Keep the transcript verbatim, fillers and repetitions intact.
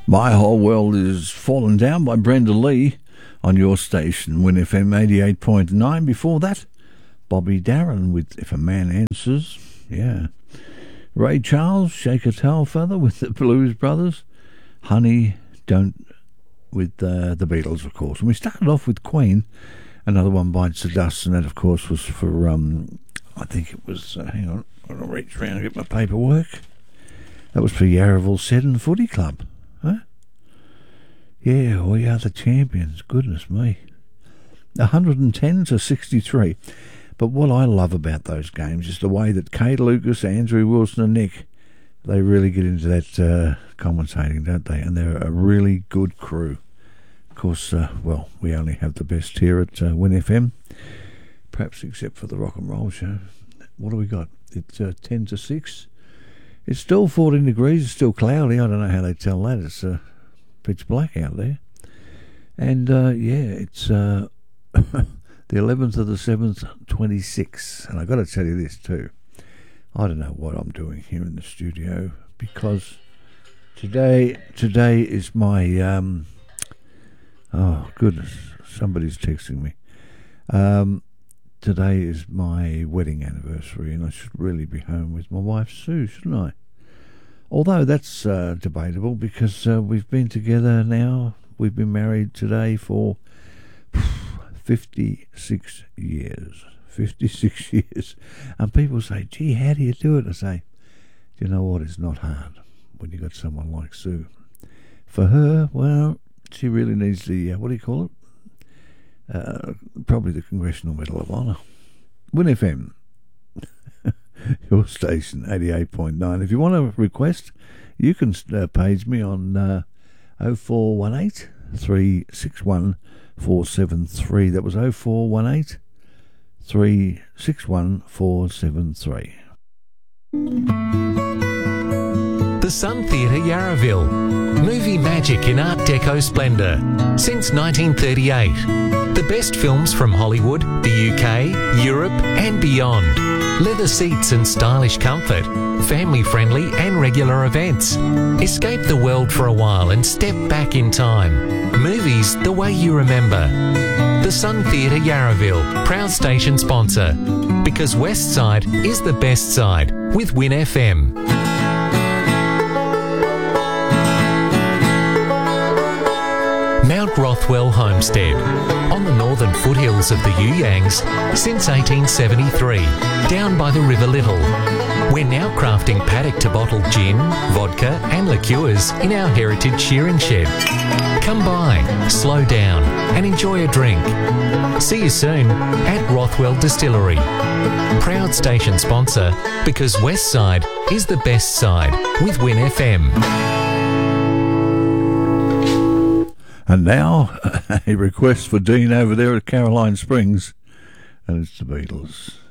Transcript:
My Whole World Is Fallen Down by Brenda Lee on your station, Win F M eighty-eight point nine. Before that, Bobby Darin with If a Man Answers. Yeah. Ray Charles, Shake a Tail Feather with the Blues Brothers. Honey, Don't with uh, the Beatles, of course. And we started off with Queen, Another One Bites the Dust, and that, of course, was for, um, I think it was, uh, hang on, I'm going to reach around and get my paperwork. That was for Yarraville Seddon Footy Club. Huh? Yeah, we are the champions. Goodness me. one hundred ten to sixty-three. But what I love about those games is the way that Kate Lucas, Andrew Wilson and Nick, they really get into that uh, commentating, don't they? And they're a really good crew. Of course, uh, well, we only have the best here at uh, Win F M, perhaps except for the rock and roll show. What do we got? It's uh, ten to six. It's still fourteen degrees. It's still cloudy. I don't know how they tell that. It's uh, pitch black out there. And, uh, yeah, it's uh, the eleventh of the seventh, twenty-six. And I've got to tell you this, too. I don't know what I'm doing here in the studio because today today is my... Um, oh, goodness. Somebody's texting me. Um, today is my wedding anniversary, and I should really be home with my wife, Sue, shouldn't I? Although that's uh, debatable because uh, we've been together now. We've been married today for fifty-six years. fifty-six years. And people say, gee, how do you do it? I say, do you know what? It's not hard when you got someone like Sue. For her, well, she really needs the, uh, what do you call it? Uh, probably the Congressional Medal of Honour. Win F M. Your station, eighty-eight point nine. If you want to request, you can uh, page me on uh, oh four one eight, three six one, four seven three. That was oh four one eight, three six one, four seven three. The Sun Theatre, Yarraville. Movie magic in Art Deco splendour. Since nineteen thirty-eight. The best films from Hollywood, the U K, Europe and beyond. Leather seats and stylish comfort. Family-friendly and regular events. Escape the world for a while and step back in time. Movies the way you remember. The Sun Theatre, Yarraville, proud station sponsor. Because West Side is the best side with Win F M. Mount Rothwell Homestead, on the northern foothills of the You-Yangs since eighteen seventy-three, down by the River Little. We're now crafting paddock to bottle gin, vodka and liqueurs in our heritage shearing shed. Come by, slow down and enjoy a drink. See you soon at Rothwell Distillery. Proud station sponsor because West Side is the best side with Win F M. And now, a request for Dean over there at Caroline Springs, and it's the Beatles.